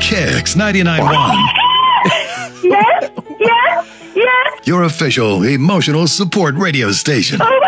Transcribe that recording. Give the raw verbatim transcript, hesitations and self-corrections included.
Kicks ninety-nine point one. Yes, yes, yes. Your official emotional support radio station. Oh